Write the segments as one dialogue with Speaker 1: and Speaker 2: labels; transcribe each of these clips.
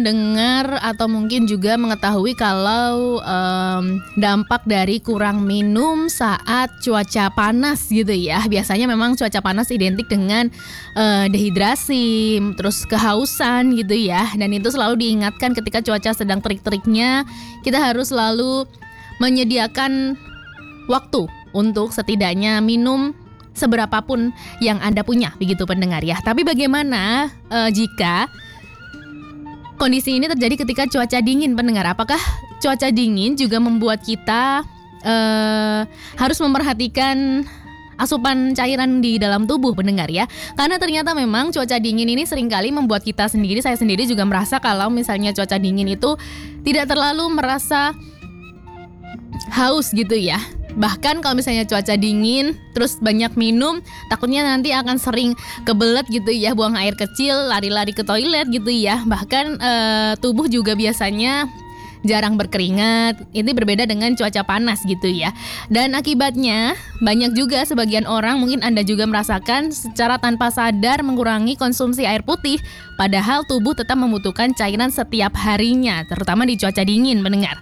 Speaker 1: Dengar atau mungkin juga mengetahui kalau dampak dari kurang minum saat cuaca panas gitu ya. Biasanya memang cuaca panas identik dengan dehidrasi, terus kehausan gitu ya. Dan itu selalu diingatkan ketika cuaca sedang terik-teriknya, kita harus selalu menyediakan waktu untuk setidaknya minum seberapapun yang Anda punya, begitu pendengar ya. Tapi bagaimana jika kondisi ini terjadi ketika cuaca dingin, pendengar? Apakah cuaca dingin juga membuat kita harus memperhatikan asupan cairan di dalam tubuh, pendengar ya? Karena ternyata memang cuaca dingin ini seringkali membuat kita sendiri, saya sendiri juga merasa kalau misalnya cuaca dingin itu tidak terlalu merasa haus gitu ya. Bahkan kalau misalnya cuaca dingin terus banyak minum, takutnya nanti akan sering kebelet gitu ya, buang air kecil, lari-lari ke toilet gitu ya. Bahkan tubuh juga biasanya jarang berkeringat. Ini berbeda dengan cuaca panas gitu ya. Dan akibatnya banyak juga sebagian orang, mungkin Anda juga merasakan secara tanpa sadar mengurangi konsumsi air putih, padahal tubuh tetap membutuhkan cairan setiap harinya, terutama di cuaca dingin, mendengar.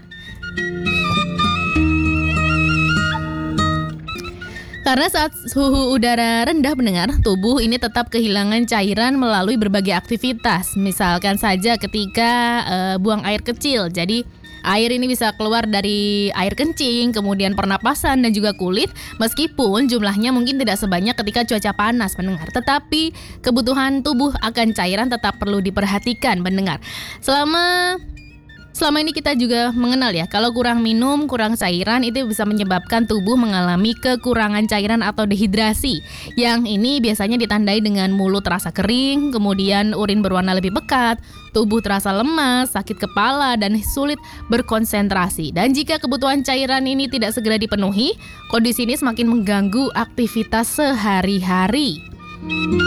Speaker 1: Karena saat suhu udara rendah, pendengar, tubuh ini tetap kehilangan cairan melalui berbagai aktivitas. Misalkan saja ketika buang air kecil. Jadi air ini bisa keluar dari air kencing, kemudian pernapasan dan juga kulit. Meskipun jumlahnya mungkin tidak sebanyak ketika cuaca panas, pendengar. Tetapi kebutuhan tubuh akan cairan tetap perlu diperhatikan, pendengar. Selama ini kita juga mengenal ya, kalau kurang minum, kurang cairan itu bisa menyebabkan tubuh mengalami kekurangan cairan atau dehidrasi. Yang ini biasanya ditandai dengan mulut terasa kering, kemudian urin berwarna lebih pekat, tubuh terasa lemas, sakit kepala, dan sulit berkonsentrasi. Dan jika kebutuhan cairan ini tidak segera dipenuhi, kondisi ini semakin mengganggu aktivitas sehari-hari.